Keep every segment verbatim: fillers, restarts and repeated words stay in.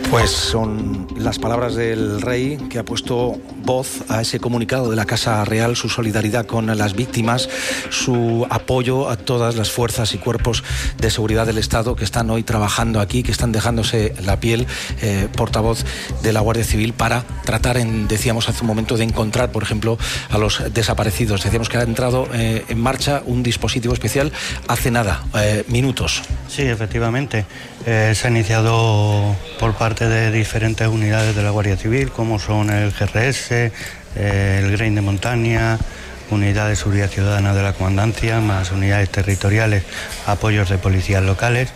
Pues son las palabras del rey, que ha puesto voz a ese comunicado de la Casa Real, su solidaridad con las víctimas, su apoyo a todas las fuerzas y cuerpos de seguridad del Estado que están hoy trabajando aquí, que están dejándose la piel, eh, portavoz de la Guardia Civil, para tratar, en, decíamos hace un momento, de encontrar, por ejemplo, a los desaparecidos. Decíamos que ha entrado eh, en marcha un dispositivo especial hace nada, eh, minutos. Sí, efectivamente. Eh, se ha iniciado por parte de diferentes unidades de la Guardia Civil, como son el G R S, eh, el Grain de Montaña, unidad de seguridad ciudadana de la comandancia, más unidades territoriales, apoyos de policías locales.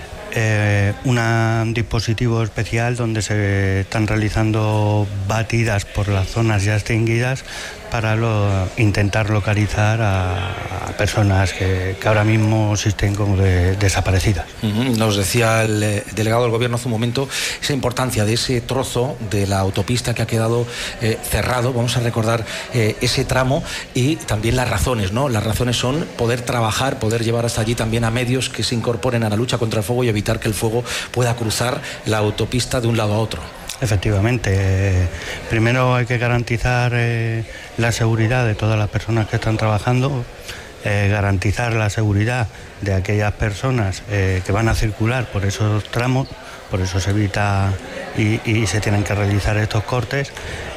Eh, un dispositivo especial donde se están realizando batidas por las zonas ya extinguidas para lo, intentar localizar a, a personas que, que ahora mismo existen como de, desaparecidas. Uh-huh. Nos decía el eh, delegado del Gobierno hace un momento esa importancia de ese trozo de la autopista que ha quedado eh, cerrado. Vamos a recordar eh, ese tramo y también las razones, ¿no? Las razones son poder trabajar, poder llevar hasta allí también a medios que se incorporen a la lucha contra el fuego y evitar que el fuego pueda cruzar la autopista de un lado a otro. Efectivamente, eh, primero hay que garantizar eh, la seguridad de todas las personas que están trabajando, eh, garantizar la seguridad de aquellas personas eh, que van a circular por esos tramos, por eso se evita y, y se tienen que realizar estos cortes,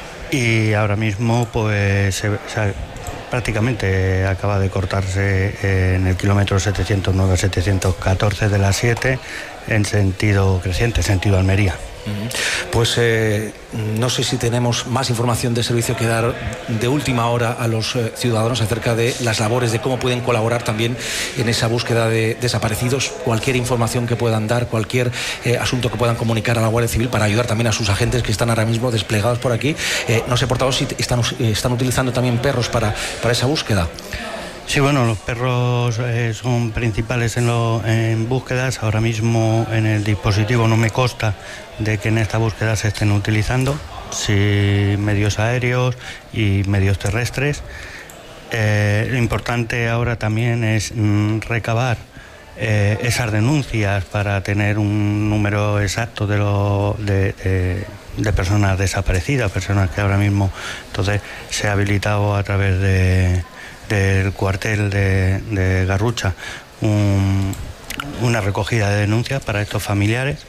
y ahora mismo pues se, se, prácticamente acaba de cortarse en el kilómetro setecientos nueve a setecientos catorce de la siete en sentido creciente, sentido Almería. Pues eh, no sé si tenemos más información de servicio que dar de última hora a los eh, ciudadanos acerca de las labores, de cómo pueden colaborar también en esa búsqueda de desaparecidos. Cualquier información que puedan dar, cualquier eh, asunto que puedan comunicar a la Guardia Civil para ayudar también a sus agentes que están ahora mismo desplegados por aquí. Eh, no sé, portavoz, si están, eh, están utilizando también perros para, para esa búsqueda. Sí, bueno, los perros eh, son principales en, lo, en búsquedas. Ahora mismo en el dispositivo no me consta de que en esta búsqueda se estén utilizando, sí, medios aéreos y medios terrestres. Eh, lo importante ahora también es mm, recabar eh, esas denuncias para tener un número exacto de, lo, de, de, de personas desaparecidas, personas que ahora mismo, entonces se ha habilitado a través de... del cuartel de, de Garrucha un, una recogida de denuncias para estos familiares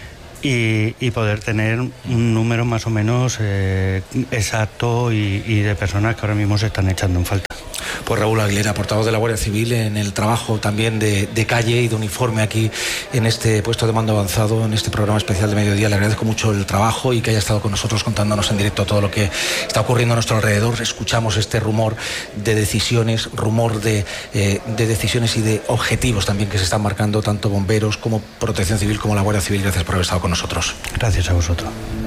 y, y poder tener un número más o menos eh, exacto y, y de personas que ahora mismo se están echando en falta. Pues Raúl Aguilera, portavoz de la Guardia Civil, en el trabajo también de, de calle y de uniforme aquí en este puesto de mando avanzado, en este programa especial de mediodía. Le agradezco mucho el trabajo y que haya estado con nosotros contándonos en directo todo lo que está ocurriendo a nuestro alrededor. Escuchamos este rumor de decisiones, rumor de, eh, de decisiones y de objetivos también que se están marcando tanto bomberos como Protección Civil como la Guardia Civil. Gracias por haber estado con nosotros. Gracias a vosotros.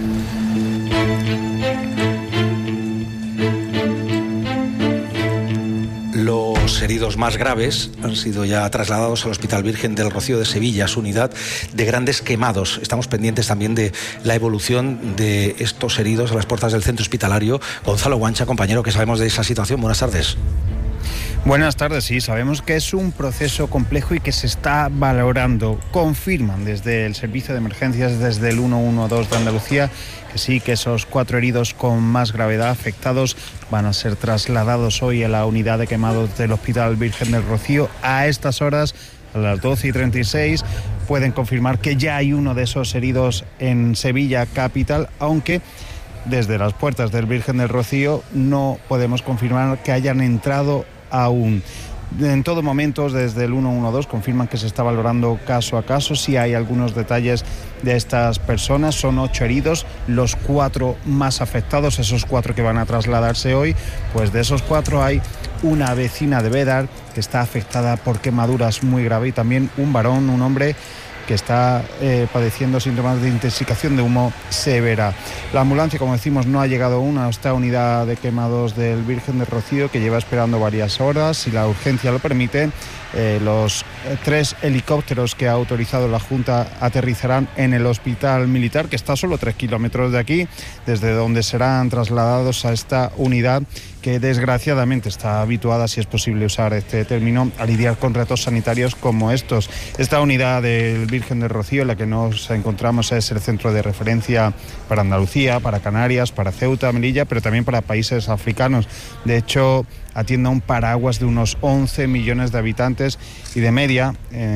Los heridos más graves han sido ya trasladados al Hospital Virgen del Rocío de Sevilla, su unidad de grandes quemados. Estamos pendientes también de la evolución de estos heridos a las puertas del centro hospitalario. Gonzalo Guancha, compañero, ¿qué sabemos de esa situación? Buenas tardes. Buenas tardes, sí, sabemos que es un proceso complejo y que se está valorando. Confirman desde el Servicio de Emergencias, desde el uno uno dos de Andalucía, que sí, que esos cuatro heridos con más gravedad afectados van a ser trasladados hoy a la unidad de quemados del Hospital Virgen del Rocío. A estas horas, a las doce y treinta y seis, pueden confirmar que ya hay uno de esos heridos en Sevilla capital, aunque desde las puertas del Virgen del Rocío no podemos confirmar que hayan entrado aún. En todo momento, desde el uno uno dos confirman que se está valorando caso a caso. Si hay algunos detalles de estas personas, son ocho heridos, los cuatro más afectados, esos cuatro que van a trasladarse hoy, pues de esos cuatro hay una vecina de Bédar que está afectada por quemaduras muy graves y también un varón, un hombre que está eh, padeciendo síntomas de intoxicación de humo severa. La ambulancia, como decimos, no ha llegado aún a esta unidad de quemados del Virgen del Rocío, que lleva esperando varias horas. Si la urgencia lo permite, eh, los tres helicópteros que ha autorizado la Junta aterrizarán en el Hospital Militar, que está a solo tres kilómetros de aquí, desde donde serán trasladados a esta unidad que desgraciadamente está habituada, si es posible usar este término, a lidiar con retos sanitarios como estos. Esta unidad del Virgen del Rocío, en la que nos encontramos, es el centro de referencia para Andalucía, para Canarias, para Ceuta, Melilla, pero también para países africanos. De hecho, atiende a un paraguas de unos once millones de habitantes y de media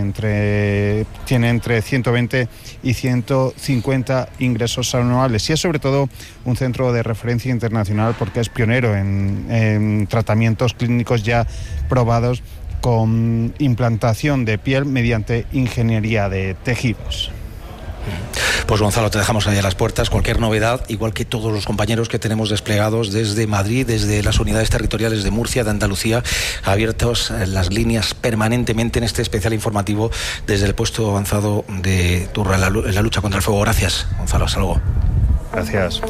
entre, tiene entre ciento veinte y ciento cincuenta ingresos anuales. Y es sobre todo un centro de referencia internacional porque es pionero en, en tratamientos clínicos ya probados con implantación de piel mediante ingeniería de tejidos. Pues Gonzalo, te dejamos ahí a las puertas. Cualquier novedad, igual que todos los compañeros que tenemos desplegados desde Madrid, desde las unidades territoriales de Murcia, de Andalucía, abiertos las líneas permanentemente en este especial informativo desde el puesto avanzado de Turra en la, en la lucha contra el fuego. Gracias, Gonzalo, hasta luego. Gracias.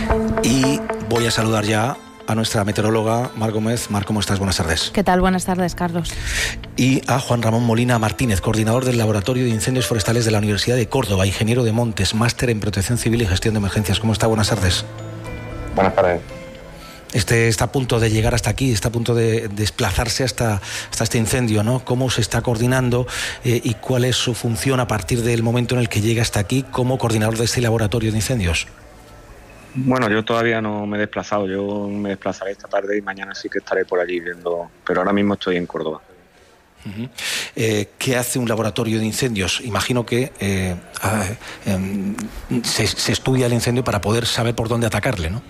Y voy a saludar ya a nuestra meteoróloga, Mar Gómez. Mar, ¿cómo estás? Buenas tardes. ¿Qué tal? Buenas tardes, Carlos. Y a Juan Ramón Molina Martínez, coordinador del Laboratorio de Incendios Forestales de la Universidad de Córdoba, ingeniero de montes, máster en Protección Civil y Gestión de Emergencias. ¿Cómo está? Buenas tardes. Buenas tardes. Este está a punto de llegar hasta aquí, está a punto de desplazarse hasta, hasta este incendio, ¿no? ¿Cómo se está coordinando eh, y cuál es su función a partir del momento en el que llega hasta aquí como coordinador de este laboratorio de incendios? Bueno, yo todavía no me he desplazado, yo me desplazaré esta tarde y mañana sí que estaré por allí viendo, pero ahora mismo estoy en Córdoba. Uh-huh. Eh, ¿Qué hace un laboratorio de incendios? Imagino que eh, eh, se, se estudia el incendio para poder saber por dónde atacarle, ¿no?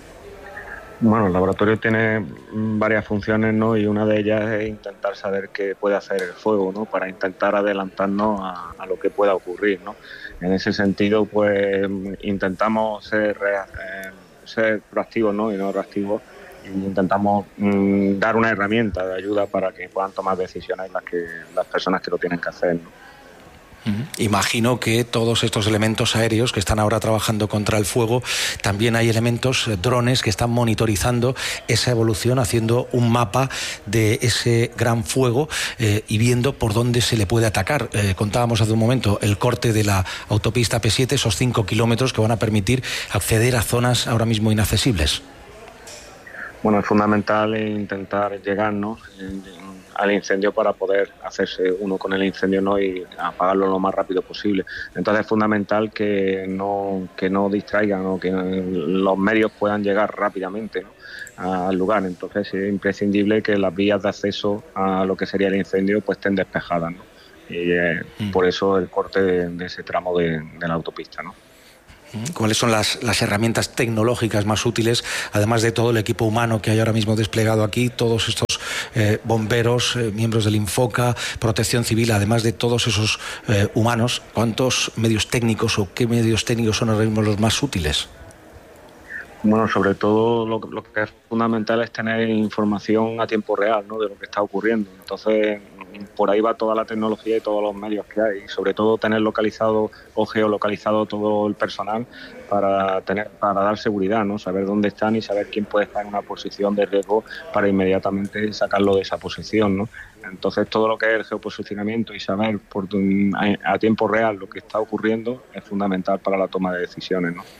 Bueno, el laboratorio tiene varias funciones, ¿no? Y una de ellas es intentar saber qué puede hacer el fuego, ¿no? Para intentar adelantarnos a, a lo que pueda ocurrir, ¿no? En ese sentido, pues intentamos ser, eh, ser proactivos, ¿no? Y no reactivos. Y intentamos mm, dar una herramienta de ayuda para que puedan tomar decisiones las que las personas que lo tienen que hacer, ¿no? Uh-huh. Imagino que todos estos elementos aéreos que están ahora trabajando contra el fuego, también hay elementos, eh, drones que están monitorizando esa evolución, haciendo un mapa de ese gran fuego eh, y viendo por dónde se le puede atacar. Eh, contábamos hace un momento el corte de la autopista P siete, esos cinco kilómetros que van a permitir acceder a zonas ahora mismo inaccesibles. Bueno, es fundamental intentar llegar, ¿no?, al incendio para poder hacerse uno con el incendio, ¿no?, y apagarlo lo más rápido posible. Entonces es fundamental que no que no distraigan, ¿no?, que los medios puedan llegar rápidamente, ¿no?, al lugar. Entonces es imprescindible que las vías de acceso a lo que sería el incendio pues estén despejadas, ¿no? Y eh, mm. por eso el corte de, de ese tramo de, de la autopista, ¿no? ¿Cuáles son las, las herramientas tecnológicas más útiles, además de todo el equipo humano que hay ahora mismo desplegado aquí, todos estos eh, bomberos, eh, miembros del Infoca, Protección Civil, además de todos esos eh, humanos? ¿Cuántos medios técnicos o qué medios técnicos son ahora mismo los más útiles? Bueno, sobre todo lo, lo que es fundamental es tener información a tiempo real, ¿no?, de lo que está ocurriendo. Entonces, por ahí va toda la tecnología y todos los medios que hay. Y sobre todo tener localizado o geolocalizado todo el personal para tener para dar seguridad, ¿no?, saber dónde están y saber quién puede estar en una posición de riesgo para inmediatamente sacarlo de esa posición, ¿no? Entonces, todo lo que es el geoposicionamiento y saber por, a, a tiempo real lo que está ocurriendo es fundamental para la toma de decisiones, ¿no?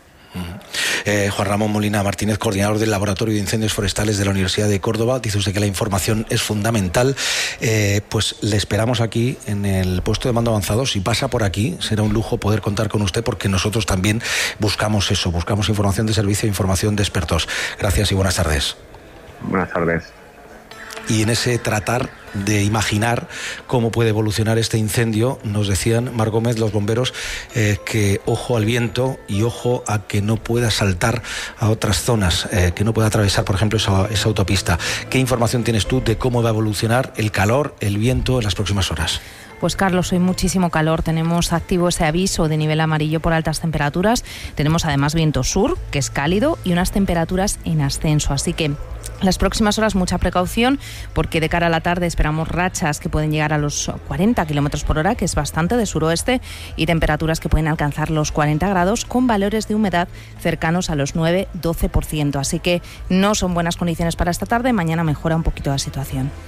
Eh, Juan Ramón Molina Martínez, coordinador del Laboratorio de Incendios Forestales de la Universidad de Córdoba. Dice usted que la información es fundamental. Eh, pues le esperamos aquí en el puesto de mando avanzado. Si pasa por aquí, será un lujo poder contar con usted, porque nosotros también buscamos eso, buscamos información de servicio e información de expertos. Gracias y buenas tardes. Buenas tardes. Y en ese tratar de imaginar cómo puede evolucionar este incendio, nos decían, Mar Gómez, los bomberos, eh, que ojo al viento y ojo a que no pueda saltar a otras zonas, eh, que no pueda atravesar, por ejemplo, esa, esa autopista. ¿Qué información tienes tú de cómo va a evolucionar el calor, el viento en las próximas horas? Pues Carlos, hoy muchísimo calor. Tenemos activo ese aviso de nivel amarillo por altas temperaturas. Tenemos además viento sur, que es cálido, y unas temperaturas en ascenso. Así que las próximas horas mucha precaución, porque de cara a la tarde esperamos rachas que pueden llegar a los cuarenta kilómetros por hora, que es bastante, de suroeste, y temperaturas que pueden alcanzar los cuarenta grados, con valores de humedad cercanos a los nueve a doce por ciento. Así que no son buenas condiciones para esta tarde. Mañana mejora un poquito la situación.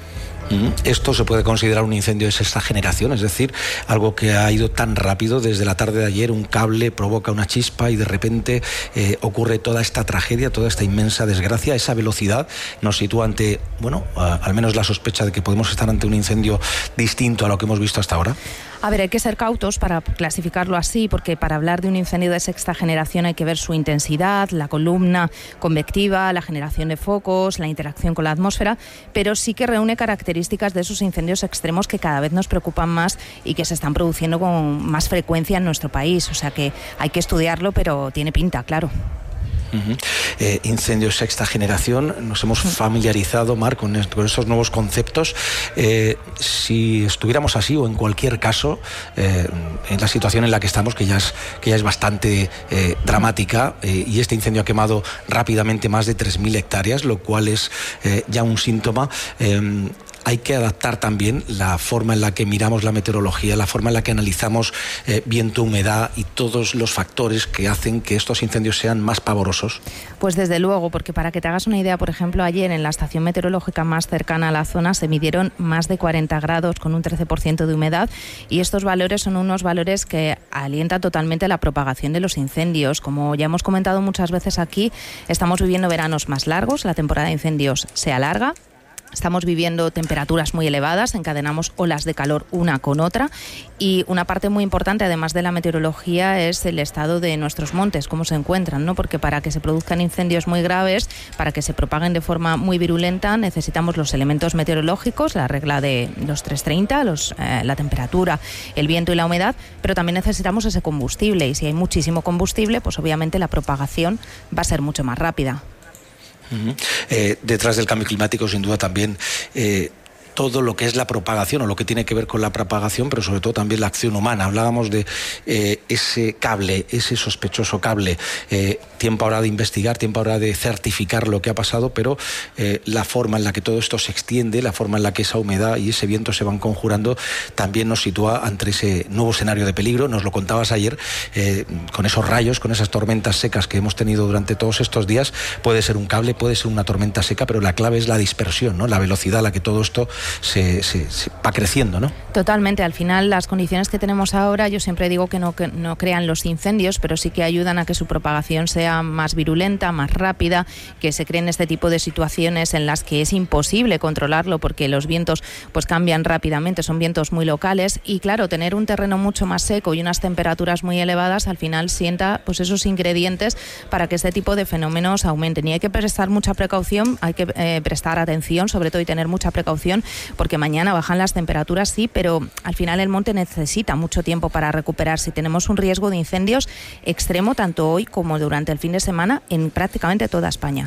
Esto se puede considerar un incendio de sexta generación, es decir, algo que ha ido tan rápido desde la tarde de ayer, un cable provoca una chispa y de repente eh, ocurre toda esta tragedia, toda esta inmensa desgracia. Esa velocidad nos sitúa ante, bueno, a, al menos la sospecha de que podemos estar ante un incendio distinto a lo que hemos visto hasta ahora. A ver, hay que ser cautos para clasificarlo así, porque para hablar de un incendio de sexta generación hay que ver su intensidad, la columna convectiva, la generación de focos, la interacción con la atmósfera, pero sí que reúne características de esos incendios extremos que cada vez nos preocupan más y que se están produciendo con más frecuencia en nuestro país. O sea que hay que estudiarlo, pero tiene pinta, claro. Uh-huh. Eh, incendios sexta generación, nos hemos familiarizado, Mar, con, est- con estos nuevos conceptos. Eh, si estuviéramos así o en cualquier caso, eh, en la situación en la que estamos, que ya es, que ya es bastante eh, dramática, eh, y este incendio ha quemado rápidamente más de tres mil hectáreas, lo cual es eh, ya un síntoma. Eh, Hay que adaptar también la forma en la que miramos la meteorología, la forma en la que analizamos eh, viento, humedad y todos los factores que hacen que estos incendios sean más pavorosos. Pues desde luego, porque para que te hagas una idea, por ejemplo, ayer en la estación meteorológica más cercana a la zona se midieron más de cuarenta grados con un trece por ciento de humedad, y estos valores son unos valores que alientan totalmente la propagación de los incendios. Como ya hemos comentado muchas veces aquí, estamos viviendo veranos más largos, la temporada de incendios se alarga. Estamos viviendo temperaturas muy elevadas, encadenamos olas de calor una con otra, y una parte muy importante, además de la meteorología, es el estado de nuestros montes, cómo se encuentran, ¿no? Porque para que se produzcan incendios muy graves, para que se propaguen de forma muy virulenta, necesitamos los elementos meteorológicos, la regla de los trescientos treinta, los, eh, la temperatura, el viento y la humedad, pero también necesitamos ese combustible, y si hay muchísimo combustible, pues obviamente la propagación va a ser mucho más rápida. Uh-huh. Eh, detrás del cambio climático, sin duda, también eh, todo lo que es la propagación o lo que tiene que ver con la propagación, pero sobre todo también la acción humana. Hablábamos de eh, ese cable, ese sospechoso cable. Eh, tiempo ahora de investigar, tiempo ahora de certificar lo que ha pasado, pero eh, la forma en la que todo esto se extiende, la forma en la que esa humedad y ese viento se van conjurando, también nos sitúa ante ese nuevo escenario de peligro. Nos lo contabas ayer, eh, con esos rayos, con esas tormentas secas que hemos tenido durante todos estos días. Puede ser un cable, puede ser una tormenta seca, pero la clave es la dispersión, ¿no? La velocidad a la que todo esto Se, se, se va creciendo, ¿no? Totalmente. Al final, las condiciones que tenemos ahora, yo siempre digo que no, que no crean los incendios, pero sí que ayudan a que su propagación sea más virulenta, más rápida, que se creen este tipo de situaciones en las que es imposible controlarlo porque los vientos pues cambian rápidamente, son vientos muy locales, y claro, tener un terreno mucho más seco y unas temperaturas muy elevadas al final sienta pues esos ingredientes para que este tipo de fenómenos aumenten, y hay que prestar mucha precaución, hay que eh, prestar atención sobre todo y tener mucha precaución, porque mañana bajan las temperaturas, sí, pero al final el monte necesita mucho tiempo para recuperarse. Tenemos un riesgo de incendios extremo tanto hoy como durante el fin de semana en prácticamente toda España.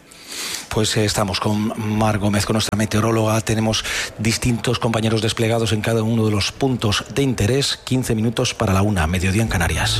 Pues eh, estamos con Mar Gómez, con nuestra meteoróloga. Tenemos distintos compañeros desplegados en cada uno de los puntos de interés. quince minutos para la una, mediodía en Canarias.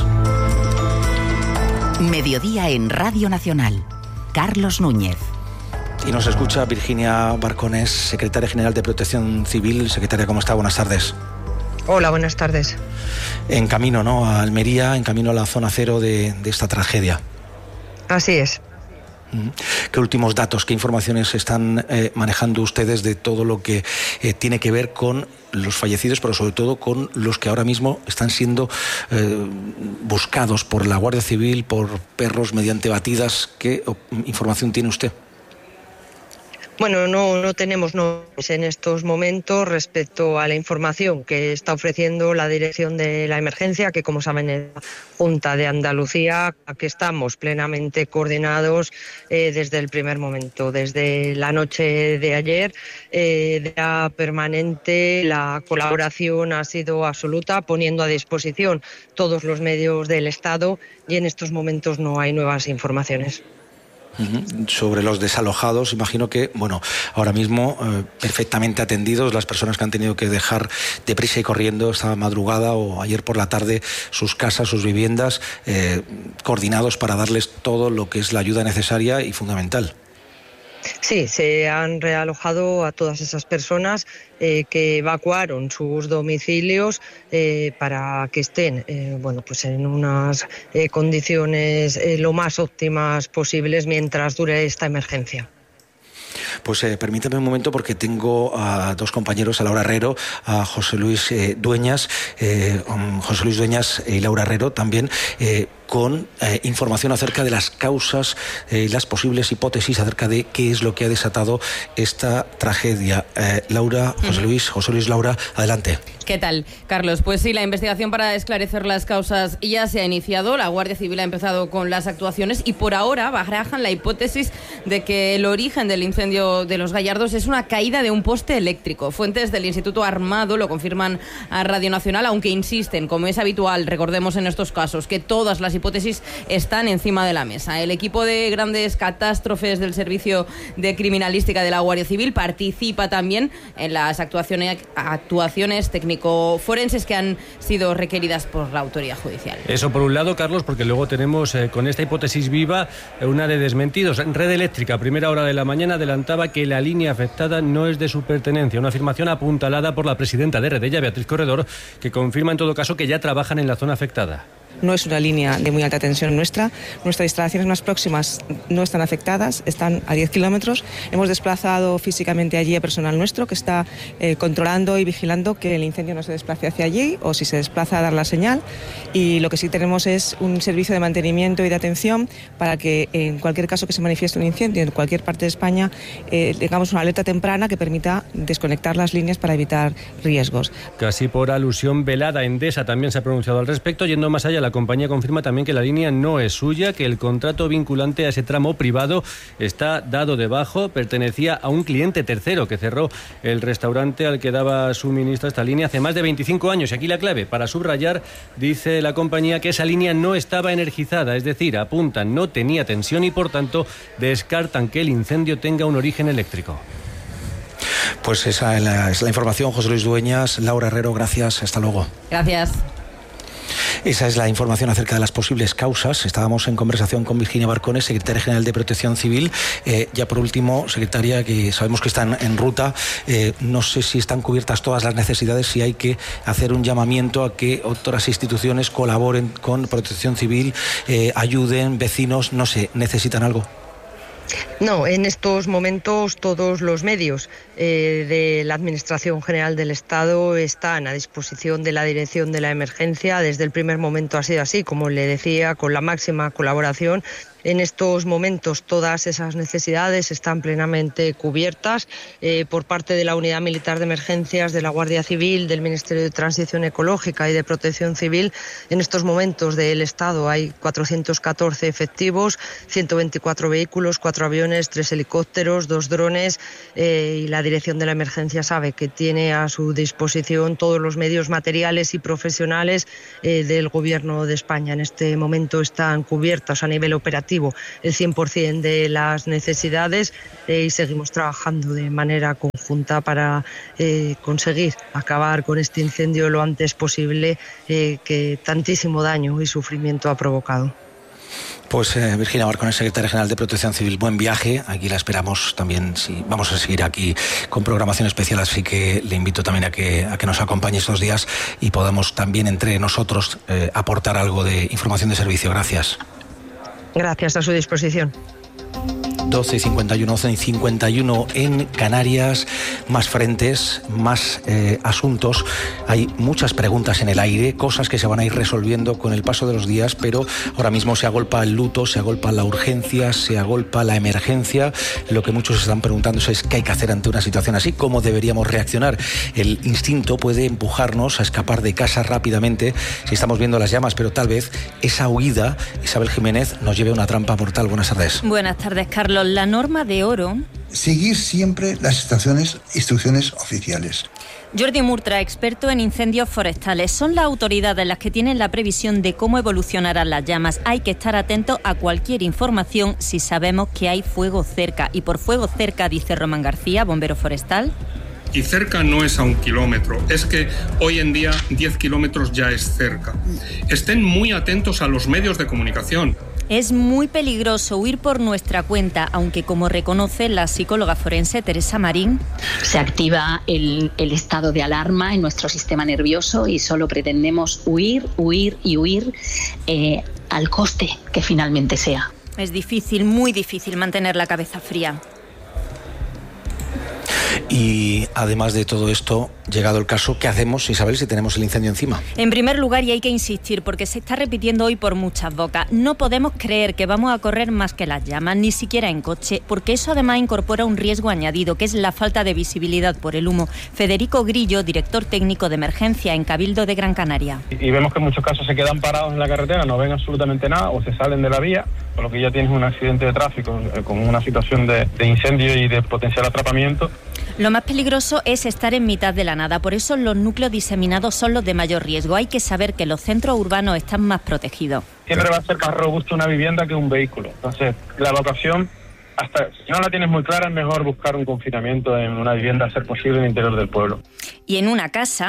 Mediodía en Radio Nacional. Carlos Núñez. Y nos escucha Virginia Barcones, secretaria general de Protección Civil. Secretaria, ¿cómo está? Buenas tardes. Hola, buenas tardes. En camino, ¿no?, a Almería, en camino a la zona cero de, de esta tragedia. Así es. ¿Qué últimos datos, qué informaciones están eh, manejando ustedes de todo lo que eh, tiene que ver con los fallecidos, pero sobre todo con los que ahora mismo están siendo eh, buscados por la Guardia Civil, por perros mediante batidas? ¿Qué oh, información tiene usted? Bueno, no, no tenemos novedades en estos momentos respecto a la información que está ofreciendo la Dirección de la Emergencia, que como saben es la Junta de Andalucía, a que estamos plenamente coordinados eh, desde el primer momento. Desde la noche de ayer, eh, de la permanente, la colaboración ha sido absoluta, poniendo a disposición todos los medios del Estado, y en estos momentos no hay nuevas informaciones. Uh-huh. Sobre los desalojados, imagino que, bueno, ahora mismo eh, perfectamente atendidos, las personas que han tenido que dejar deprisa y corriendo esta madrugada o ayer por la tarde sus casas, sus viviendas, eh, coordinados para darles todo lo que es la ayuda necesaria y fundamental. Sí, se han realojado a todas esas personas eh, que evacuaron sus domicilios eh, para que estén eh, bueno, pues en unas eh, condiciones eh, lo más óptimas posibles mientras dure esta emergencia. Pues eh, permítame un momento porque tengo a dos compañeros, a Laura Herrero, a José Luis eh, Dueñas, eh, José Luis Dueñas y Laura Herrero también, eh, con eh, información acerca de las causas y eh, las posibles hipótesis acerca de qué es lo que ha desatado esta tragedia. Eh, Laura, José Luis, José Luis, Laura, adelante. ¿Qué tal, Carlos? Pues sí, la investigación para esclarecer las causas ya se ha iniciado. La Guardia Civil ha empezado con las actuaciones y por ahora barajan la hipótesis de que el origen del incendio de Los Gallardos es una caída de un poste eléctrico. Fuentes del Instituto Armado lo confirman a Radio Nacional, aunque insisten, como es habitual, recordemos en estos casos, que todas las hipótesis están encima de la mesa. El equipo de grandes catástrofes del Servicio de Criminalística de la Guardia Civil participa también en las actuaciones, actuaciones técnico-forenses que han sido requeridas por la autoridad judicial. Eso por un lado, Carlos, porque luego tenemos eh, con esta hipótesis viva eh, una de desmentidos. Red Eléctrica, a primera hora de la mañana, adelantaba que la línea afectada no es de su pertenencia. Una afirmación apuntalada por la presidenta de Redella, Beatriz Corredor, que confirma en todo caso que ya trabajan en la zona afectada. No es una línea de muy alta tensión nuestra. Nuestras instalaciones más próximas no están afectadas, están a diez kilómetros. Hemos desplazado físicamente allí a personal nuestro que está eh, controlando y vigilando que el incendio no se desplace hacia allí o si se desplaza a dar la señal. Y lo que sí tenemos es un servicio de mantenimiento y de atención para que en cualquier caso que se manifieste un incendio en cualquier parte de España eh, tengamos una alerta temprana que permita desconectar las líneas para evitar riesgos. Casi por alusión velada, Endesa también se ha pronunciado al respecto, yendo más allá. La compañía confirma también que la línea no es suya, que el contrato vinculante a ese tramo privado está dado de bajo, pertenecía a un cliente tercero que cerró el restaurante al que daba suministro a esta línea hace más de veinticinco años. Y aquí la clave, para subrayar, dice la compañía que esa línea no estaba energizada, es decir, apuntan, no tenía tensión y por tanto descartan que el incendio tenga un origen eléctrico. Pues esa es la, es la información. José Luis Dueñas, Laura Herrero, gracias, hasta luego. Gracias. Esa es la información acerca de las posibles causas. Estábamos en conversación con Virginia Barcones, secretaria general de Protección Civil. Eh, ya por último, secretaria, que sabemos que están en ruta, eh, no sé si están cubiertas todas las necesidades, si hay que hacer un llamamiento a que otras instituciones colaboren con Protección Civil, eh, ayuden, vecinos, no sé, ¿necesitan algo? No, en estos momentos todos los medios eh, de la Administración General del Estado están a disposición de la Dirección de la Emergencia. Desde el primer momento ha sido así, como le decía, con la máxima colaboración. En estos momentos todas esas necesidades están plenamente cubiertas eh, por parte de la Unidad Militar de Emergencias, de la Guardia Civil, del Ministerio de Transición Ecológica y de Protección Civil. En estos momentos del Estado hay cuatrocientos catorce efectivos, ciento veinticuatro vehículos, cuatro aviones, tres helicópteros, dos drones eh, y la Dirección de la Emergencia sabe que tiene a su disposición todos los medios materiales y profesionales eh, del Gobierno de España. En este momento están cubiertas a nivel operativo el cien por ciento de las necesidades eh, y seguimos trabajando de manera conjunta para eh, conseguir acabar con este incendio lo antes posible eh, que tantísimo daño y sufrimiento ha provocado. Pues eh, Virginia Barcones, secretaria general de Protección Civil, buen viaje. Aquí la esperamos también. Sí, vamos a seguir aquí con programación especial, así que le invito también a que, a que nos acompañe estos días y podamos también entre nosotros eh, aportar algo de información de servicio. Gracias. Gracias, a su disposición. doce y cincuenta y uno, once y cincuenta y uno en Canarias, más frentes, más eh, asuntos. Hay muchas preguntas en el aire, cosas que se van a ir resolviendo con el paso de los días, pero ahora mismo se agolpa el luto, se agolpa la urgencia, se agolpa la emergencia. Lo que muchos están preguntando es qué hay que hacer ante una situación así, cómo deberíamos reaccionar. El instinto puede empujarnos a escapar de casa rápidamente si estamos viendo las llamas, pero tal vez esa huida, Isabel Jiménez, nos lleve a una trampa mortal. Buenas tardes. Buenas tardes, Carlos. La norma de oro... Seguir siempre las instrucciones, instrucciones oficiales. Jordi Murtra, experto en incendios forestales. Son las autoridades las que tienen la previsión de cómo evolucionarán las llamas. Hay que estar atentos a cualquier información si sabemos que hay fuego cerca. Y por fuego cerca, dice Román García, bombero forestal. Y cerca no es a un kilómetro, es que hoy en día diez kilómetros ya es cerca. Estén muy atentos a los medios de comunicación. Es muy peligroso huir por nuestra cuenta, aunque como reconoce la psicóloga forense Teresa Marín. Se activa el, el estado de alarma en nuestro sistema nervioso y solo pretendemos huir, huir y huir eh, al coste que finalmente sea. Es difícil, muy difícil mantener la cabeza fría. Y además de todo esto, llegado el caso, ¿qué hacemos, Isabel, si tenemos el incendio encima? En primer lugar, y hay que insistir, porque se está repitiendo hoy por muchas bocas, no podemos creer que vamos a correr más que las llamas, ni siquiera en coche, porque eso además incorpora un riesgo añadido, que es la falta de visibilidad por el humo. Federico Grillo, director técnico de emergencia en Cabildo de Gran Canaria. Y vemos que en muchos casos se quedan parados en la carretera, no ven absolutamente nada o se salen de la vía, con lo que ya tienes un accidente de tráfico eh, con una situación de, de incendio y de potencial atrapamiento. Lo más peligroso es estar en mitad de la nada, por eso los núcleos diseminados son los de mayor riesgo. Hay que saber que los centros urbanos están más protegidos. Siempre va a ser más robusto una vivienda que un vehículo. Entonces, la evacuación, hasta si no la tienes muy clara, es mejor buscar un confinamiento en una vivienda, a ser posible, en el interior del pueblo. Y en una casa...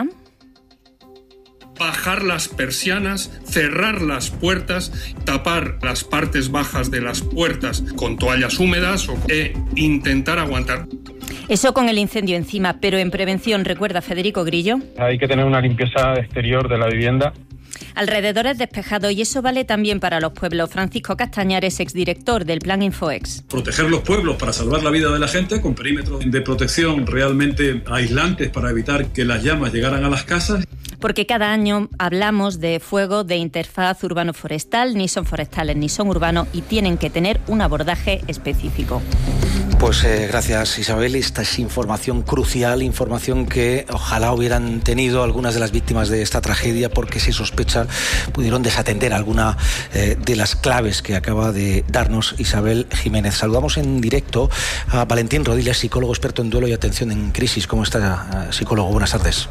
bajar las persianas, cerrar las puertas, tapar las partes bajas de las puertas con toallas húmedas e intentar aguantar. Eso con el incendio encima, pero en prevención, recuerda Federico Grillo. Hay que tener una limpieza exterior de la vivienda. Alrededores despejados, y eso vale también para los pueblos. Francisco Castañares, exdirector del Plan Infoex. Proteger los pueblos para salvar la vida de la gente con perímetros de protección realmente aislantes para evitar que las llamas llegaran a las casas. Porque cada año hablamos de fuego de interfaz urbano-forestal, ni son forestales ni son urbanos y tienen que tener un abordaje específico. Pues eh, gracias, Isabel. Esta es información crucial, información que ojalá hubieran tenido algunas de las víctimas de esta tragedia, porque se sospecha pudieron desatender alguna eh, de las claves que acaba de darnos Isabel Jiménez. Saludamos en directo a Valentín Rodríguez, psicólogo experto en duelo y atención en crisis. ¿Cómo está, psicólogo? Buenas tardes.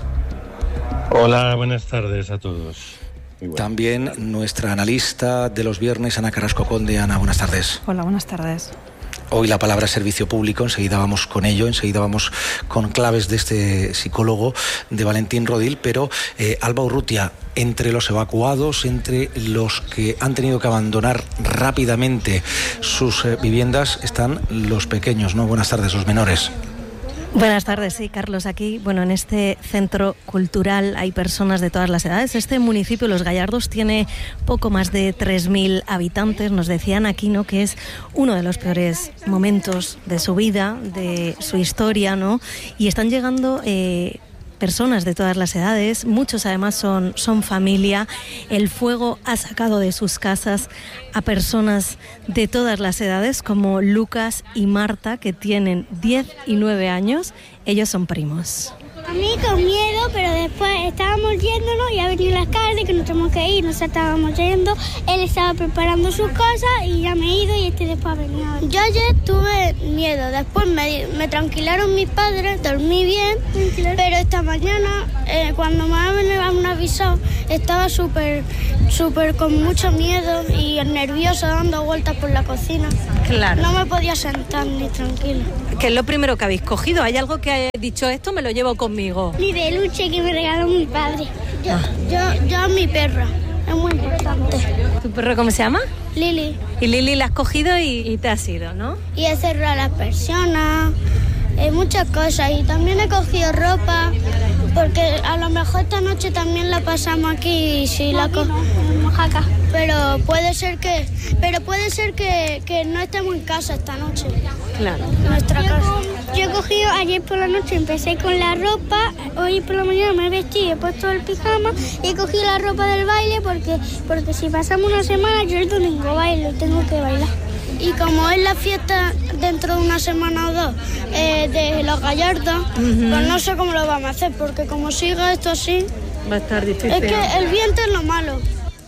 Hola, buenas tardes a todos. Bueno. También nuestra analista de los viernes, Ana Carrasco Conde. Ana, buenas tardes. Hola, buenas tardes. Hoy la palabra servicio público, enseguida vamos con ello, enseguida vamos con claves de este psicólogo, de Valentín Rodil, pero eh, Alba Urrutia, entre los evacuados, entre los que han tenido que abandonar rápidamente sus eh, viviendas, están los pequeños, ¿no? Buenas tardes, los menores. Buenas tardes, sí, Carlos. Aquí, bueno, en este centro cultural hay personas de todas las edades. Este municipio, Los Gallardos, tiene poco más de tres mil habitantes. Nos decían aquí, ¿no?, que es uno de los peores momentos de su vida, de su historia, ¿no? Y están llegando eh, personas de todas las edades, muchos además son, son familia. El fuego ha sacado de sus casas a personas de todas las edades, como Lucas y Marta, que tienen diez y nueve años. Ellos son primos. A mí con miedo, pero después estábamos yéndonos y ha venido la alcalde que nos tenemos que ir, nos estábamos yendo, él estaba preparando sus cosas y ya me he ido y este después ha venido. Yo ayer tuve miedo, después me, me tranquilaron mis padres, dormí bien, pero esta mañana eh, cuando me han avisado estaba súper, súper con mucho miedo y nerviosa dando vueltas por la cocina. Claro. No me podía sentar ni tranquila. ¿Qué es lo primero que habéis cogido? ¿Hay algo que haya dicho esto? Me lo llevo conmigo. Mi peluche que me regaló mi padre. Yo, ah. yo, yo a mi perra. Es muy importante. ¿Tu perro cómo se llama? Lili. Y Lili la has cogido y, y te has ido, ¿no? Y he cerrado las persianas, eh, muchas cosas. Y también he cogido ropa, porque a lo mejor esta noche también la pasamos aquí y si no, la co- no, acá. Pero puede ser que, pero puede ser que, que no estemos en casa esta noche. Claro. Nuestra yo casa. Yo he cogido ayer por la noche, empecé con la ropa, hoy por la mañana me he vestido, he puesto el pijama y he cogido la ropa del baile porque, porque si pasamos una semana yo el domingo bailo y tengo que bailar. Y como es la fiesta dentro de una semana o dos eh, de Los Gallardos, uh-huh. pues no sé cómo lo vamos a hacer, porque como siga esto así, va a estar difícil. Es que el viento es lo malo.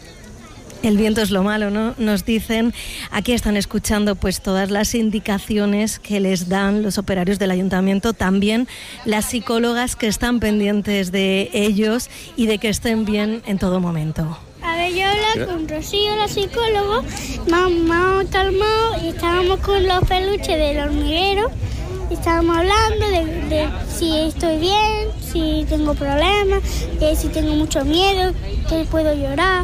El viento es lo malo, ¿no? Nos dicen, aquí están escuchando pues todas las indicaciones que les dan los operarios del ayuntamiento, también las psicólogas que están pendientes de ellos y de que estén bien en todo momento. A ver, yo hablé con Rocío, la psicóloga, me ha calmado y estábamos con los peluches del hormiguero. Estábamos hablando de, de si estoy bien, si tengo problemas, de si tengo mucho miedo, que puedo llorar.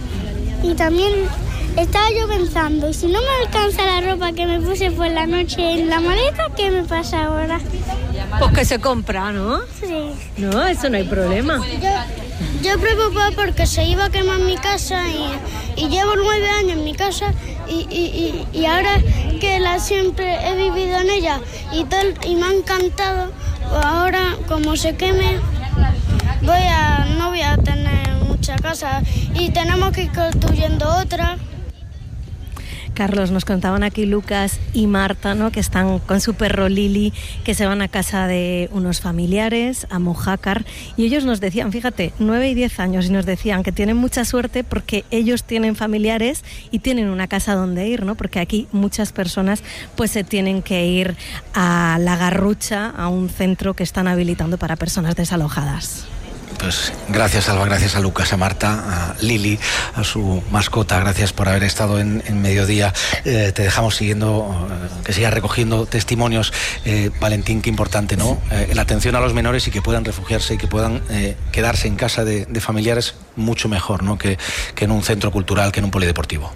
Y también estaba yo pensando, y si no me alcanza la ropa que me puse por la noche en la maleta, ¿qué me pasa ahora? Pues que se compra, ¿no? Sí. No, eso no hay problema. Yo, yo preocupada porque se iba a quemar mi casa y, y llevo nueve años en mi casa y, y, y, y ahora que la siempre he vivido en ella y, todo, y me ha encantado, ahora como se queme, voy a, no voy a tener mucha casa y tenemos que ir construyendo otra. Carlos, nos contaban aquí Lucas y Marta, ¿no?, que están con su perro Lili, que se van a casa de unos familiares, a Mojácar, y ellos nos decían, fíjate, nueve y diez años, y nos decían que tienen mucha suerte porque ellos tienen familiares y tienen una casa donde ir, ¿no?, porque aquí muchas personas pues se tienen que ir a La Garrucha, a un centro que están habilitando para personas desalojadas. Pues gracias, Alba, gracias a Lucas, a Marta, a Lili, a su mascota, gracias por haber estado en, en Mediodía. Eh, te dejamos siguiendo, eh, que sigas recogiendo testimonios. Eh, Valentín, qué importante, ¿no? Eh, la atención a los menores y que puedan refugiarse y que puedan eh, quedarse en casa de, de familiares mucho mejor, ¿no?, que, que en un centro cultural, que en un polideportivo.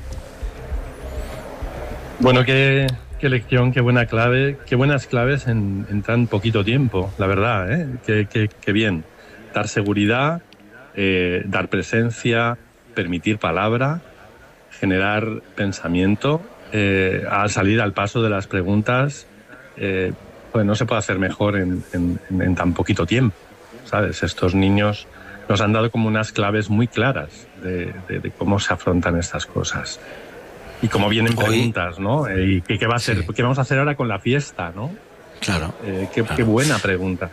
Bueno, qué, qué lección, qué buena clave, qué buenas claves en, en tan poquito tiempo, la verdad, ¿eh? Qué, qué, qué bien. Dar seguridad, eh, dar presencia, permitir palabra, generar pensamiento, eh, al salir al paso de las preguntas, eh, pues no se puede hacer mejor en, en, en tan poquito tiempo, ¿sabes? Estos niños nos han dado como unas claves muy claras de, de, de cómo se afrontan estas cosas. Y cómo vienen preguntas, ¿no? Eh, y qué va a ser, sí. ¿Qué vamos a hacer ahora con la fiesta, no? Claro. Eh, qué, claro. Qué buena pregunta.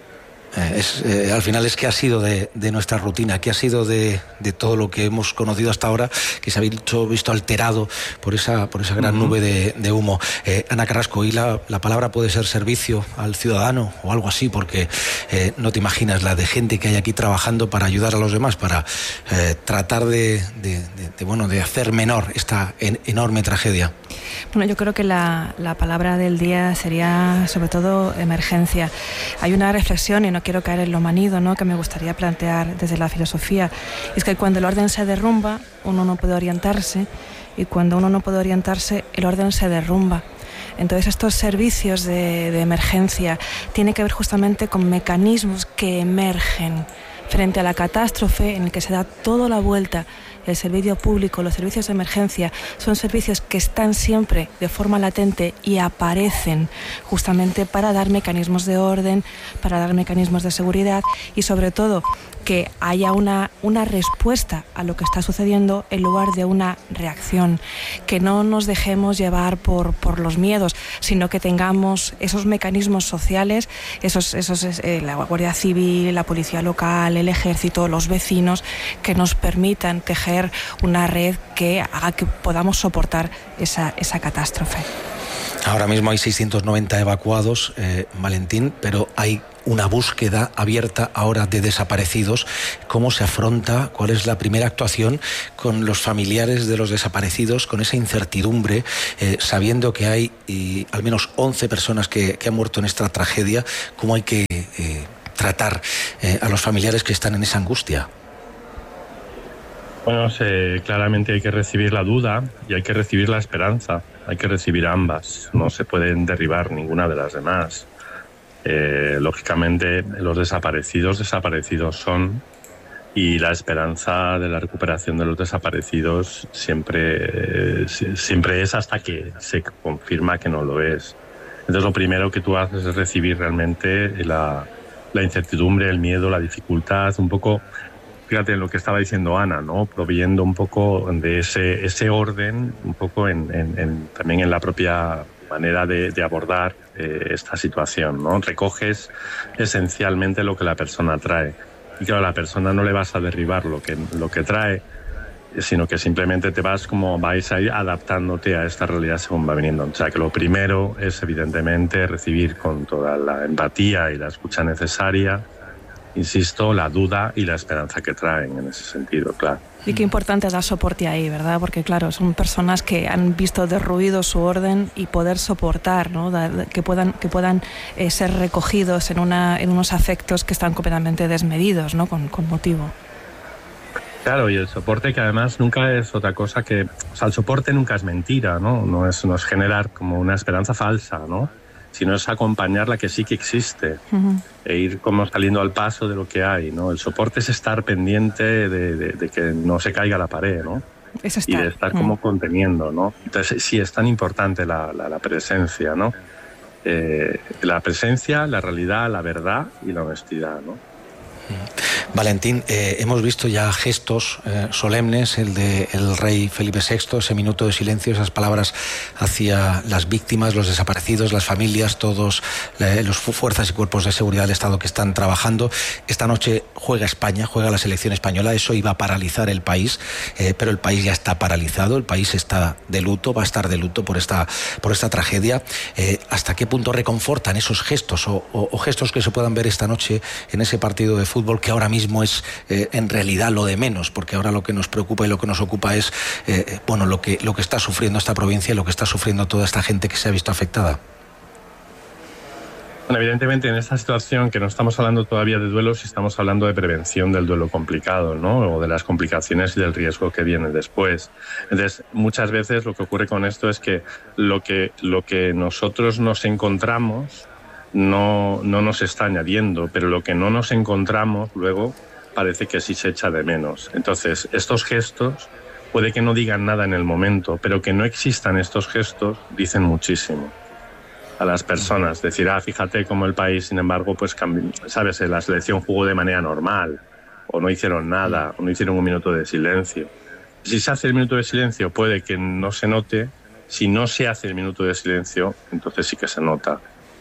Eh, es, eh, al final es que ha sido de, de nuestra rutina, que ha sido de, de todo lo que hemos conocido hasta ahora, que se ha visto, visto alterado por esa, por esa gran uh-huh. nube de, de humo. Eh, Ana Carrasco, y la, la palabra puede ser servicio al ciudadano o algo así, porque eh, no te imaginas la de gente que hay aquí trabajando para ayudar a los demás, para eh, tratar de, de, de, de, bueno, de hacer menor esta en, enorme tragedia. Bueno, yo creo que la, la palabra del día sería sobre todo emergencia. Hay una reflexión, y no quiero caer en lo manido, ¿no?, que me gustaría plantear desde la filosofía. Es que cuando el orden se derrumba, uno no puede orientarse, y cuando uno no puede orientarse, el orden se derrumba. Entonces estos servicios de, de emergencia tienen que ver justamente con mecanismos que emergen frente a la catástrofe, en el que se da toda la vuelta. El servicio público, los servicios de emergencia, son servicios que están siempre de forma latente y aparecen justamente para dar mecanismos de orden, para dar mecanismos de seguridad y sobre todo que haya una, una respuesta a lo que está sucediendo en lugar de una reacción, que no nos dejemos llevar por, por los miedos, sino que tengamos esos mecanismos sociales, esos, esos eh, la Guardia Civil, la Policía Local, el Ejército, los vecinos, que nos permitan tejer una red que haga que podamos soportar esa, esa catástrofe. Ahora mismo hay seiscientos noventa evacuados, eh, Valentín, pero hay una búsqueda abierta ahora de desaparecidos. ¿Cómo se afronta? ¿Cuál es la primera actuación con los familiares de los desaparecidos, con esa incertidumbre, eh, sabiendo que hay y, al menos once personas que, que han muerto en esta tragedia? ¿Cómo hay que eh, tratar eh, a los familiares que están en esa angustia? Bueno, se, claramente hay que recibir la duda y hay que recibir la esperanza. Hay que recibir ambas. No se pueden derribar ninguna de las demás. Eh, lógicamente, los desaparecidos, desaparecidos son, y la esperanza de la recuperación de los desaparecidos siempre, eh, siempre es hasta que se confirma que no lo es. Entonces, lo primero que tú haces es recibir realmente la, la incertidumbre, el miedo, la dificultad, un poco. Fíjate en lo que estaba diciendo Ana, ¿no? Proveyendo un poco de ese, ese orden, un poco en, en, en, también en la propia manera de, de abordar eh, esta situación, ¿no? Recoges esencialmente lo que la persona trae. Y claro, a la persona no le vas a derribar lo que, lo que trae, sino que simplemente te vas como vais a ir adaptándote a esta realidad según va viniendo. O sea que lo primero es evidentemente recibir con toda la empatía y la escucha necesaria, insisto, la duda y la esperanza que traen en ese sentido, claro. Y qué importante dar soporte ahí, ¿verdad? Porque claro, son personas que han visto derruido su orden y poder soportar, ¿no? Que puedan, que puedan eh, ser recogidos en, una, en unos afectos que están completamente desmedidos, ¿no? Con, con motivo. Claro, y el soporte, que además nunca es otra cosa que... O sea, el soporte nunca es mentira, ¿no? No es, no es generar como una esperanza falsa, ¿no? Sino es acompañar la que sí que existe, uh-huh. e ir como saliendo al paso de lo que hay, ¿no? El soporte es estar pendiente de, de, de que no se caiga la pared, ¿no? Es estar. Y de estar uh-huh. como conteniendo, ¿no? Entonces sí es tan importante la, la, la presencia, ¿no? eh, la presencia, la realidad, la verdad y la honestidad, ¿no? Valentín, eh, hemos visto ya gestos eh, solemnes, el de el rey Felipe sexto, ese minuto de silencio, esas palabras hacia las víctimas, los desaparecidos, las familias, todos eh, los fuerzas y cuerpos de seguridad del Estado que están trabajando. Esta noche juega España, juega la selección española, eso iba a paralizar el país, eh, pero el país ya está paralizado, el país está de luto, va a estar de luto por esta, por esta tragedia. Eh, ¿Hasta qué punto reconfortan esos gestos o, o, o gestos que se puedan ver esta noche en ese partido de fútbol que ahora mismo es eh, en realidad lo de menos, porque ahora lo que nos preocupa y lo que nos ocupa es eh, bueno, lo que, lo que está sufriendo esta provincia y lo que está sufriendo toda esta gente que se ha visto afectada? Bueno, evidentemente en esta situación que no estamos hablando todavía de duelos, estamos hablando de prevención del duelo complicado, ¿no? O de las complicaciones y del riesgo que viene después. Entonces, muchas veces lo que ocurre con esto es que lo que, lo que nosotros nos encontramos no, no nos está añadiendo, pero lo que no nos encontramos luego parece que sí se echa de menos. Entonces, estos gestos puede que no digan nada en el momento, pero que no existan estos gestos dicen muchísimo a las personas. Decir, ah, fíjate cómo el país, sin embargo, pues cambió, sabes, la selección jugó de manera normal, o no hicieron nada, o no hicieron un minuto de silencio. Si se hace el minuto de silencio puede que no se note, si no se hace el minuto de silencio, entonces sí que se nota.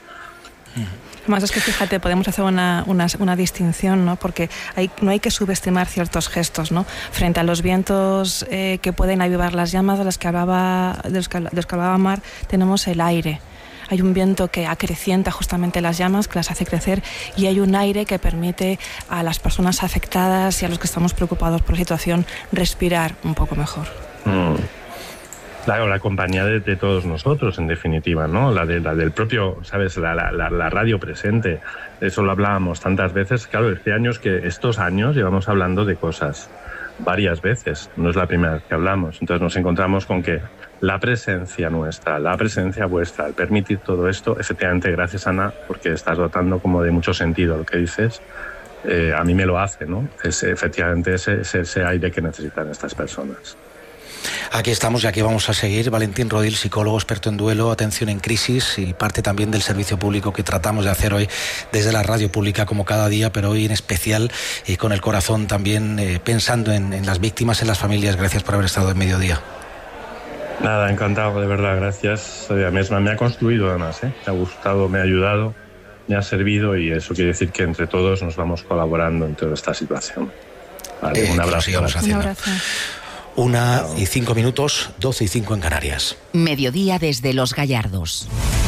Además es que fíjate, podemos hacer una, una, una distinción, ¿no? Porque hay, no hay que subestimar ciertos gestos, ¿no? Frente a los vientos eh, que pueden avivar las llamas de las que hablaba, de los que, de los que hablaba Mar, tenemos el aire. Hay un viento que acrecienta justamente las llamas, que las hace crecer, y hay un aire que permite a las personas afectadas y a los que estamos preocupados por la situación respirar un poco mejor. Mm. Claro, la compañía de, de todos nosotros, en definitiva, ¿no? La, de, la del propio, ¿sabes? La, la, la radio presente. Eso lo hablábamos tantas veces. Claro, este año es que estos años llevamos hablando de cosas varias veces. No es la primera vez que hablamos. Entonces nos encontramos con que la presencia nuestra, la presencia vuestra, al permitir todo esto, efectivamente, gracias, Ana, porque estás dotando como de mucho sentido lo que dices. Eh, a mí me lo hace, ¿no? Es efectivamente ese, ese, ese aire que necesitan estas personas. Aquí estamos y aquí vamos a seguir. Valentín Rodil, psicólogo, experto en duelo, atención en crisis y parte también del servicio público que tratamos de hacer hoy desde la radio pública como cada día, pero hoy en especial y con el corazón también eh, pensando en, en las víctimas, en las familias. Gracias por haber estado en Mediodía. Nada, encantado, de verdad, gracias. A mí me ha construido además, ¿eh? Me ha gustado, me ha ayudado, me ha servido y eso quiere decir que entre todos nos vamos colaborando en toda esta situación. Vale, eh, un abrazo. Un abrazo. Una y cinco minutos, doce y cinco en Canarias. Mediodía desde Los Gallardos.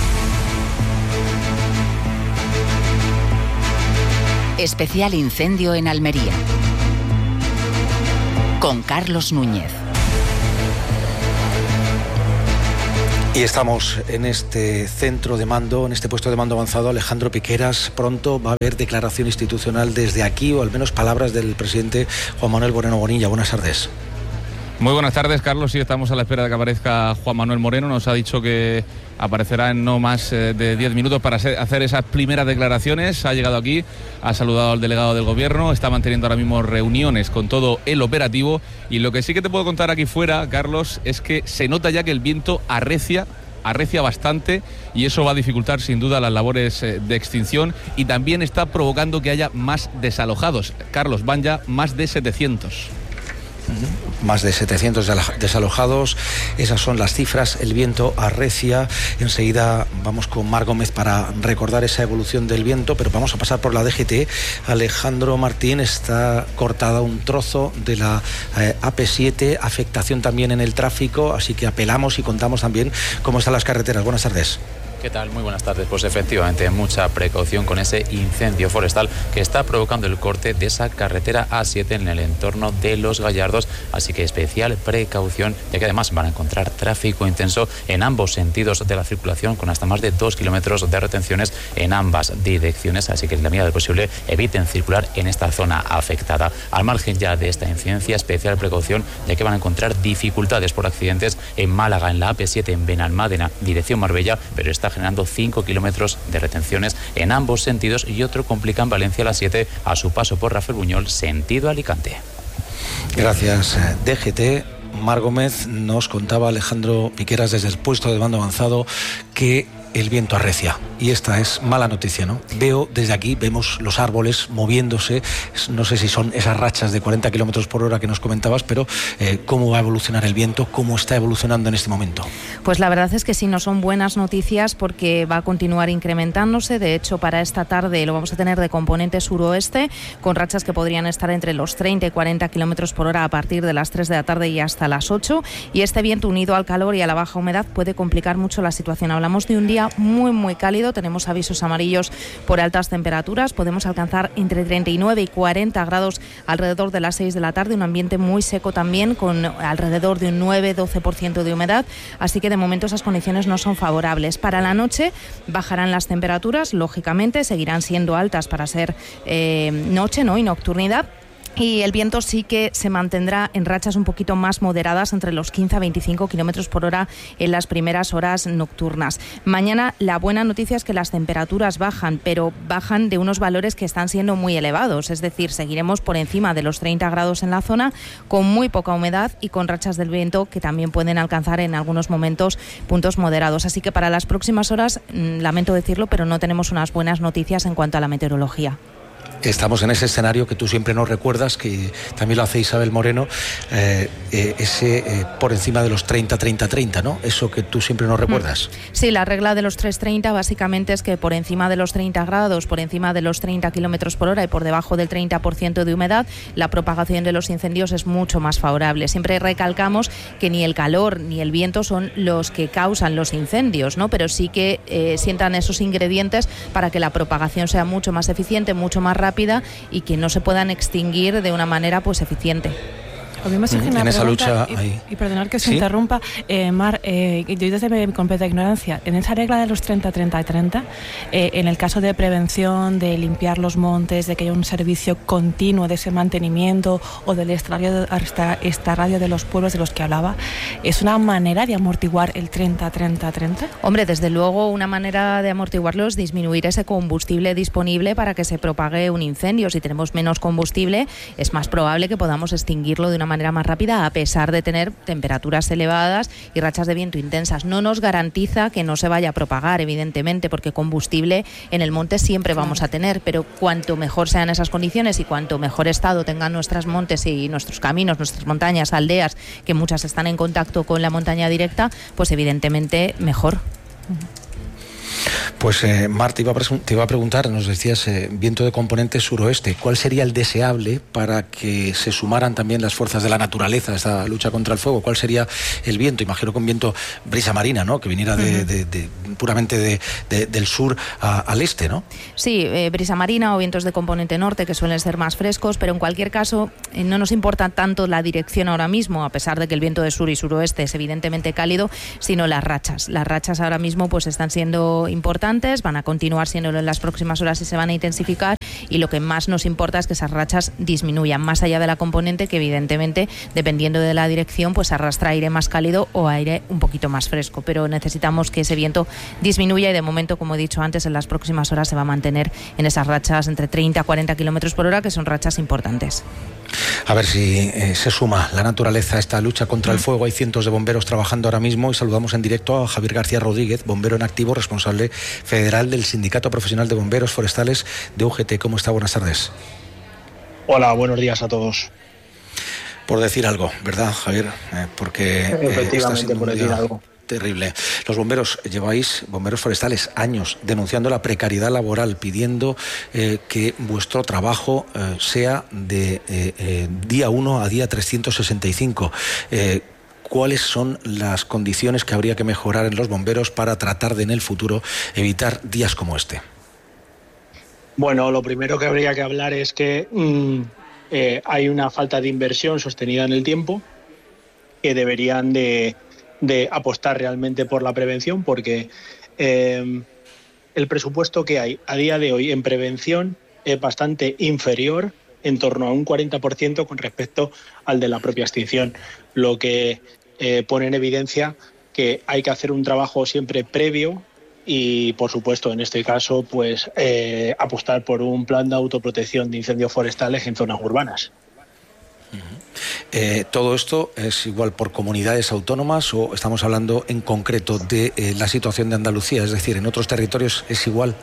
Especial incendio en Almería. Con Carlos Núñez. Y estamos en este centro de mando, en este puesto de mando avanzado, Alejandro Piqueras. Pronto va a haber declaración institucional desde aquí, o al menos palabras del presidente Juan Manuel Moreno Bonilla. Buenas tardes. Muy buenas tardes, Carlos. Sí, estamos a la espera de que aparezca Juan Manuel Moreno. Nos ha dicho que aparecerá en no más de diez minutos para hacer esas primeras declaraciones. Ha llegado aquí, ha saludado al delegado del gobierno, está manteniendo ahora mismo reuniones con todo el operativo. Y lo que sí que te puedo contar aquí fuera, Carlos, es que se nota ya que el viento arrecia, arrecia bastante, y eso va a dificultar sin duda las labores de extinción, y también está provocando que haya más desalojados. Carlos, van ya más de setecientos. Más de setecientos desalojados, esas son las cifras. El viento arrecia. Enseguida vamos con Mar Gómez para recordar esa evolución del viento, pero vamos a pasar por la D G T. Alejandro Martín, está cortada un trozo de la eh, A P siete, afectación también en el tráfico, así que apelamos y contamos también cómo están las carreteras. Buenas tardes. ¿Qué tal? Muy buenas tardes. Pues efectivamente, mucha precaución con ese incendio forestal que está provocando el corte de esa carretera A siete en el entorno de Los Gallardos, así que especial precaución, ya que además van a encontrar tráfico intenso en ambos sentidos de la circulación, con hasta más de dos kilómetros de retenciones en ambas direcciones, así que en la medida de lo posible eviten circular en esta zona afectada. Al margen ya de esta incidencia, especial precaución, ya que van a encontrar dificultades por accidentes en Málaga, en la A P siete en Benalmádena, dirección Marbella, pero está generando cinco kilómetros de retenciones en ambos sentidos, y otro complica en Valencia la siete a su paso por Rafael Buñol, sentido Alicante. Gracias, D G T. Mar Gómez, nos contaba Alejandro Piqueras desde el puesto de mando avanzado que el viento arrecia. Y esta es mala noticia, ¿no? Veo desde aquí, vemos los árboles moviéndose, no sé si son esas rachas de cuarenta kilómetros por hora que nos comentabas, pero eh, ¿cómo va a evolucionar el viento? ¿Cómo está evolucionando en este momento? Pues la verdad es que sí, no son buenas noticias porque va a continuar incrementándose. De hecho, para esta tarde lo vamos a tener de componente suroeste, con rachas que podrían estar entre los treinta y cuarenta kilómetros por hora a partir de las tres de la tarde y hasta las ocho. Y este viento, unido al calor y a la baja humedad, puede complicar mucho la situación. Hablamos de un día muy, muy cálido. Tenemos avisos amarillos por altas temperaturas. Podemos alcanzar entre treinta y nueve y cuarenta grados alrededor de las seis de la tarde. Un ambiente muy seco también, con alrededor de un nueve a doce por ciento de humedad. Así que de momento esas condiciones no son favorables. Para la noche bajarán las temperaturas, lógicamente seguirán siendo altas para ser eh, noche, ¿no? y nocturnidad. Y el viento sí que se mantendrá en rachas un poquito más moderadas, entre los quince a veinticinco kilómetros por hora en las primeras horas nocturnas. Mañana la buena noticia es que las temperaturas bajan, pero bajan de unos valores que están siendo muy elevados. Es decir, seguiremos por encima de los treinta grados en la zona, con muy poca humedad y con rachas del viento que también pueden alcanzar en algunos momentos puntos moderados. Así que para las próximas horas, lamento decirlo, pero no tenemos unas buenas noticias en cuanto a la meteorología. Estamos en ese escenario que tú siempre nos recuerdas, que también lo hace Isabel Moreno, eh, eh, ese eh, por encima de los treinta, treinta, treinta, ¿no? Eso que tú siempre nos recuerdas. Sí, la regla de los tres treinta básicamente es que por encima de los treinta grados, por encima de los treinta kilómetros por hora y por debajo del treinta por ciento de humedad, la propagación de los incendios es mucho más favorable. Siempre recalcamos que ni el calor ni el viento son los que causan los incendios, ¿no? Pero sí que eh, sientan esos ingredientes para que la propagación sea mucho más eficiente, mucho más rápida y que no se puedan extinguir de una manera pues eficiente. En en esa lucha y, hay... y perdonar que se ¿Sí? interrumpa, eh, Mar, eh, yo desde mi completa ignorancia, en esa regla de los treinta, treinta y treinta, eh, en el caso de prevención, de limpiar los montes, de que haya un servicio continuo de ese mantenimiento o del extrarradio, extrarradio de los pueblos de los que hablaba, ¿es una manera de amortiguar el treinta, treinta, treinta? Hombre, desde luego una manera de amortiguarlo es disminuir ese combustible disponible para que se propague un incendio. Si tenemos menos combustible, es más probable que podamos extinguirlo de una manera manera más rápida, a pesar de tener temperaturas elevadas y rachas de viento intensas. No nos garantiza que no se vaya a propagar, evidentemente, porque combustible en el monte siempre vamos a tener, pero cuanto mejor sean esas condiciones y cuanto mejor estado tengan nuestros montes y nuestros caminos, nuestras montañas, aldeas, que muchas están en contacto con la montaña directa, pues evidentemente mejor. Pues eh, Mar, te iba, a te iba a preguntar, nos decías eh, viento de componente suroeste, ¿cuál sería el deseable para que se sumaran también las fuerzas de la naturaleza a esta lucha contra el fuego? ¿Cuál sería el viento? Imagino que un viento brisa marina, ¿no? Que viniera de, uh-huh. de, de, puramente de, de, del sur a, al este, ¿no? Sí, eh, brisa marina o vientos de componente norte, que suelen ser más frescos, pero en cualquier caso eh, no nos importa tanto la dirección ahora mismo, a pesar de que el viento de sur y suroeste es evidentemente cálido, sino las rachas. Las rachas ahora mismo pues están siendo importantes, van a continuar siéndolo en las próximas horas y se van a intensificar, y lo que más nos importa es que esas rachas disminuyan, más allá de la componente, que evidentemente, dependiendo de la dirección, pues arrastra aire más cálido o aire un poquito más fresco, pero necesitamos que ese viento disminuya y de momento, como he dicho antes, en las próximas horas se va a mantener en esas rachas entre treinta a cuarenta kilómetros por hora, que son rachas importantes. A ver si eh, se suma la naturaleza a esta lucha contra el fuego. Hay cientos de bomberos trabajando ahora mismo y saludamos en directo a Javier García Rodríguez, bombero en activo, responsable federal del Sindicato Profesional de Bomberos Forestales de U G T. ¿Cómo está? Buenas tardes. Hola, buenos días a todos. Por decir algo, ¿verdad, Javier? Eh, porque efectivamente, eh, por decir algo. Terrible. Los bomberos, lleváis, bomberos forestales, años denunciando la precariedad laboral, pidiendo eh, que vuestro trabajo eh, sea de eh, eh, día uno a día trescientos sesenta y cinco. Eh, ¿Cuáles son las condiciones que habría que mejorar en los bomberos para tratar de en el futuro evitar días como este? Bueno, lo primero que habría que hablar es que mmm, eh, hay una falta de inversión sostenida en el tiempo, que deberían de... de apostar realmente por la prevención, porque eh, el presupuesto que hay a día de hoy en prevención es bastante inferior, en torno a un cuarenta por ciento con respecto al de la propia extinción, lo que eh, pone en evidencia que hay que hacer un trabajo siempre previo y, por supuesto, en este caso, pues eh, apostar por un plan de autoprotección de incendios forestales en zonas urbanas. Uh-huh. Eh, ¿Todo esto es igual por comunidades autónomas o estamos hablando en concreto de eh, la situación de Andalucía? Es decir, ¿en otros territorios es igual?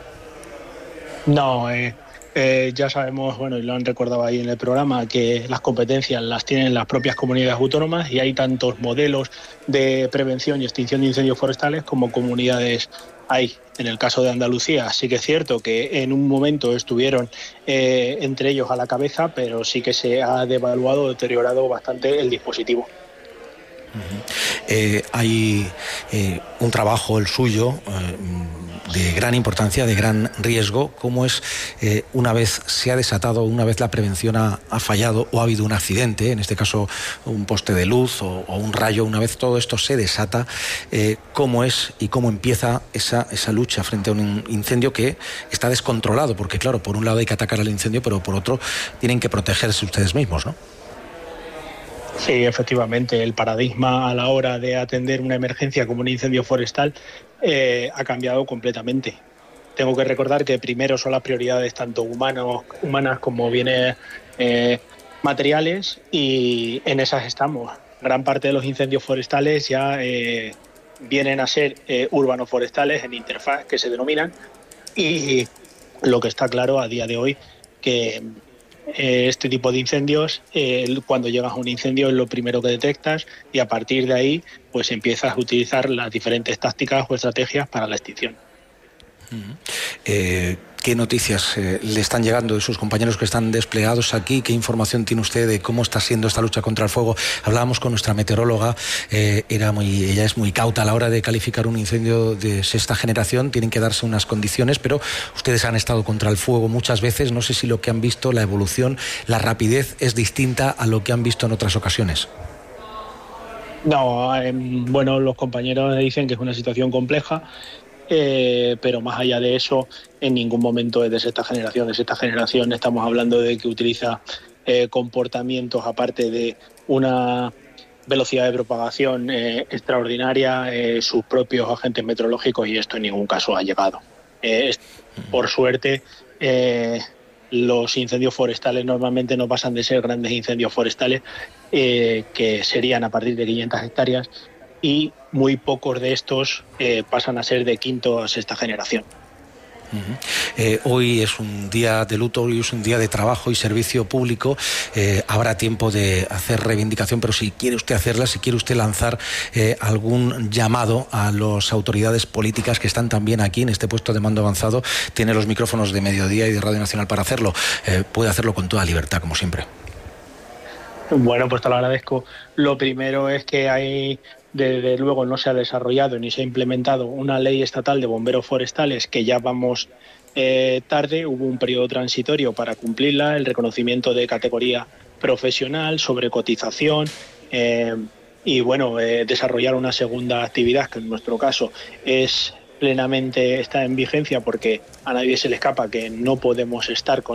No, eh, eh, ya sabemos, bueno, y lo han recordado ahí en el programa, que las competencias las tienen las propias comunidades autónomas y hay tantos modelos de prevención y extinción de incendios forestales como comunidades hay. En el caso de Andalucía sí que es cierto que en un momento estuvieron eh, entre ellos a la cabeza, pero sí que se ha devaluado, deteriorado bastante el dispositivo. Uh-huh. Eh, hay eh, un trabajo, el suyo, eh, de gran importancia, de gran riesgo. ¿Cómo es eh, una vez se ha desatado, una vez la prevención ha, ha fallado o ha habido un accidente, en este caso un poste de luz o, o un rayo, una vez todo esto se desata, eh, cómo es y cómo empieza esa, esa lucha frente a un incendio que está descontrolado? Porque claro, por un lado hay que atacar al incendio, pero por otro tienen que protegerse ustedes mismos, ¿no? Sí, efectivamente, el paradigma a la hora de atender una emergencia como un incendio forestal eh, ha cambiado completamente. Tengo que recordar que primero son las prioridades tanto humanos, humanas como bienes eh, materiales, y en esas estamos. Gran parte de los incendios forestales ya eh, vienen a ser eh, urbano-forestales en interfaz, que se denominan, y lo que está claro a día de hoy que este tipo de incendios, eh, cuando llegas a un incendio es lo primero que detectas y a partir de ahí pues empiezas a utilizar las diferentes tácticas o estrategias para la extinción. Uh-huh. Eh, ¿Qué noticias eh, le están llegando de sus compañeros que están desplegados aquí? ¿Qué información tiene usted de cómo está siendo esta lucha contra el fuego? Hablábamos con nuestra meteoróloga, eh, era muy, ella es muy cauta a la hora de calificar un incendio de sexta generación, tienen que darse unas condiciones, pero ustedes han estado contra el fuego muchas veces, no sé si lo que han visto, la evolución, la rapidez es distinta a lo que han visto en otras ocasiones. No, eh, bueno, los compañeros dicen que es una situación compleja, Eh, pero más allá de eso, en ningún momento es de sexta generación. De sexta generación estamos hablando de que utiliza eh, comportamientos, aparte de una velocidad de propagación eh, extraordinaria, eh, sus propios agentes meteorológicos, y esto en ningún caso ha llegado. Eh, por suerte, eh, los incendios forestales normalmente no pasan de ser grandes incendios forestales, eh, que serían a partir de quinientas hectáreas, y muy pocos de estos eh, pasan a ser de quinto a sexta generación. Uh-huh. Eh, hoy es un día de luto, hoy es un día de trabajo y servicio público. Eh, habrá tiempo de hacer reivindicación, pero si quiere usted hacerla, si quiere usted lanzar eh, algún llamado a las autoridades políticas que están también aquí en este puesto de mando avanzado, tiene los micrófonos de Mediodía y de Radio Nacional para hacerlo. Eh, puede hacerlo con toda libertad, como siempre. Bueno, pues te lo agradezco. Lo primero es que hay, desde luego, no se ha desarrollado ni se ha implementado una ley estatal de bomberos forestales, que ya vamos eh, tarde. Hubo un periodo transitorio para cumplirla, el reconocimiento de categoría profesional, sobre cotización, eh, y bueno, eh, desarrollar una segunda actividad, que en nuestro caso es plenamente está en vigencia, porque a nadie se le escapa que no podemos estar con